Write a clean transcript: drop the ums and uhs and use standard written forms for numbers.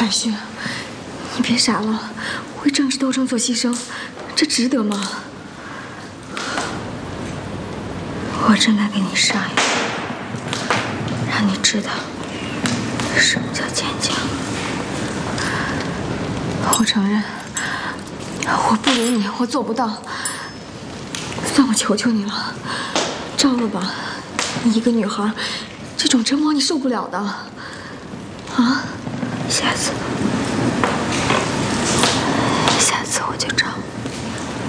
韩旭，你别傻了，为政治斗争做牺牲，这值得吗？我正在给你上一课，让你知道什么叫坚强。我承认，我不如你，我做不到。算我求求你了，招了吧！你一个女孩，这种折磨你受不了的。啊，下次我就招。